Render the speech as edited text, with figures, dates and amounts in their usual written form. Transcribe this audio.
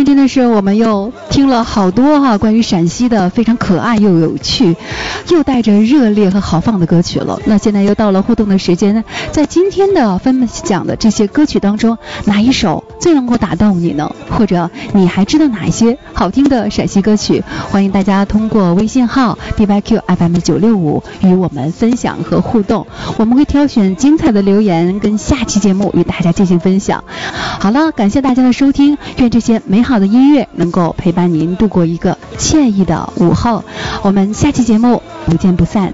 天真的是我们又听了好多关于陕西的非常可爱又有趣，又带着热烈和豪放的歌曲了。那现在又到了互动的时间，在今天的分享的这些歌曲当中，哪一首最能够打动你呢？或者你还知道哪一些好听的陕西歌曲？欢迎大家通过微信号 DYQFM965 与我们分享和互动，我们会挑选精彩的留言跟下期节目与大家进行分享。好了，感谢大家的收听，愿这些美好的音乐能够陪伴您度过一个惬意的午后，我们下期节目不见不散。